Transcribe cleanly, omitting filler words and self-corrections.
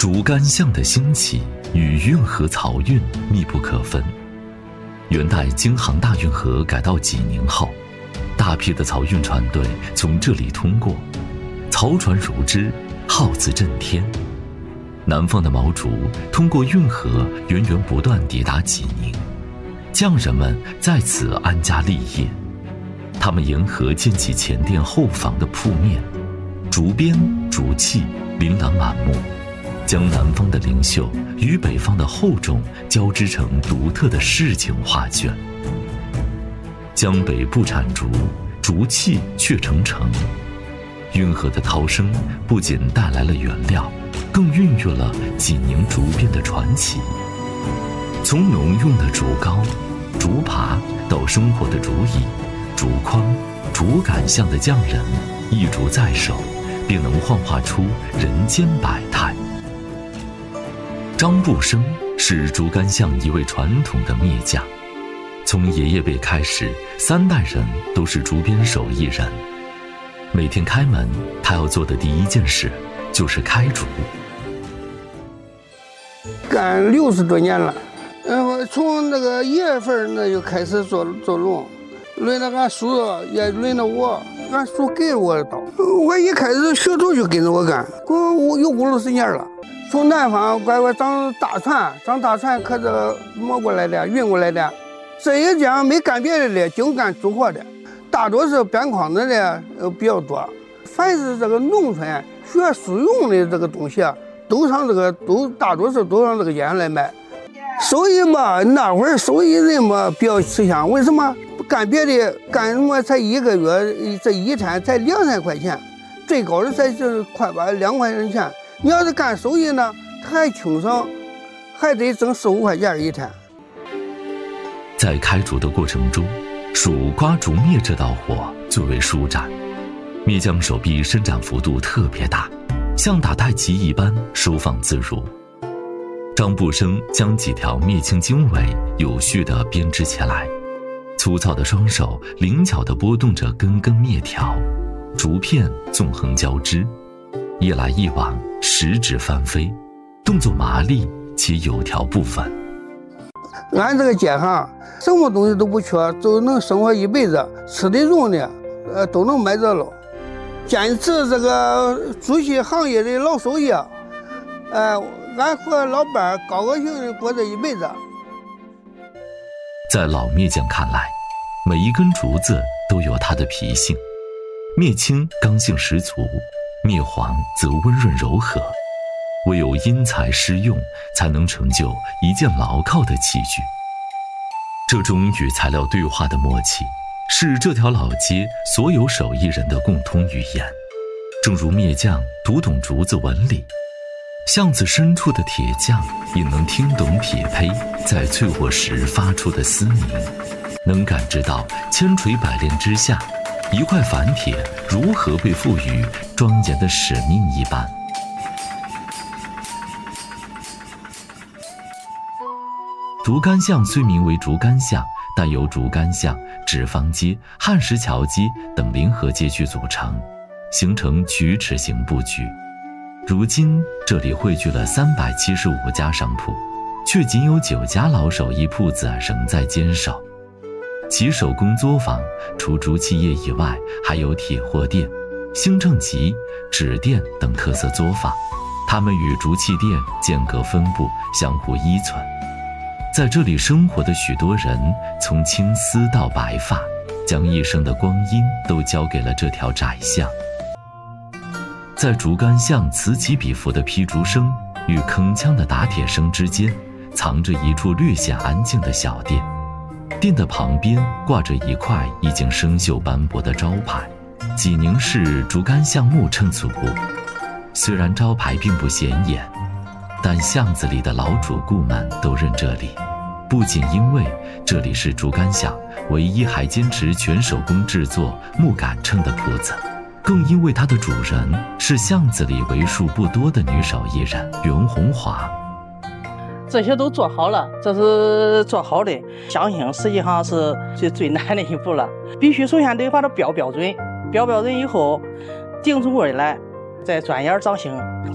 竹竿巷的兴起与运河漕运密不可分。元代京杭大运河改道济宁后，大批的漕运船队从这里通过，漕船如织，号字震天。南方的毛竹通过运河源源不断抵达济宁，匠人们在此安家立业。他们沿河建起前店后坊的铺面，竹编竹器琳琅满目，将南方的灵秀与北方的厚重交织成独特的市井画卷。江北不产竹，竹器却成城。运河的涛声不仅带来了原料，更孕育了济宁竹编的传奇。从农用的竹篙、竹耙到生活的竹椅、竹筐、竹竿巷的匠人，一竹在手，便能幻化出人间百态。张步生是竹竿巷一位传统的篾匠，从爷爷辈开始，3代人都是竹编手艺人。每天开门，他要做的第一件事就是开竹。 干60多年了，我从那个1月份那就开始做龙，轮到俺叔也轮到我，俺叔给我刀，我一开始小头就跟着我干，我有50年了。从南方拐我长大船，可这摸过来的，运过来的。这一家没干别的的，净干竹活的，大多是编筐子的比较多。凡是这个农村学书用的这个东西，都大多数都上这个烟来卖。手艺嘛，那会儿手艺人嘛比较吃香，为什么？干别的干什么才1个月，这一天才2-3块钱，最高的才是快把2块钱。你要是干手艺呢，他还轻松，还得挣4-5块钱一天。 在开竹的过程中，属刮竹篾这道活最为舒展。篾匠手臂伸展幅度特别大，像打太极一般收放自如。张步生将几条篾青经纬有序地编织起来，粗糙的双手灵巧地拨动着根根篾条，竹片纵横交织，一来一往，十指翻飞，动作麻利且有条不紊。 俺这个街上什么东西都不缺，都能生活一辈子，吃的用的都能买着了。坚持这个竹器行业的老手艺，俺和老伴儿高高兴兴过这一辈子。 在老篾匠看来，每一根竹子都有它的脾性，篾青刚性十足，篾黄则温润柔和，唯有因材施用，才能成就一件牢靠的器具。这种与材料对话的默契，是这条老街所有手艺人的共通语言。正如篾匠读懂竹子纹理，巷子深处的铁匠也能听懂铁胚在淬火时发出的嘶鸣，能感知到千锤百炼之下，一块凡铁如何被赋予庄严的使命一般。竹竿巷虽名为竹竿巷，但由竹竿巷、纸坊街、汉石桥街等临河街区组成，形成曲尺形布局。如今这里汇聚了375家商铺，却仅有9家老手艺铺子仍在坚守。其手工作坊除竹器业以外，还有铁货店、兴正集、纸店等特色作坊，它们与竹器店间隔分布，相互依存。在这里生活的许多人，从青丝到白发，将一生的光阴都交给了这条窄巷。在竹竿巷此起彼伏的劈竹声与铿锵的打铁声之间，藏着一处略显安静的小店。店的旁边挂着一块已经生锈斑驳的招牌，济宁市竹竿巷木称组。虽然招牌并不显眼，但巷子里的老主顾们都认这里，不仅因为这里是竹竿巷唯一还坚持全手工制作木杆秤的铺子，更因为它的主人是巷子里为数不多的女手艺人袁红华。 这些都做好了，这是做好的。相信实际上是最难的一步了，必须首先得把它标准以后定出味来，再钻研掌心。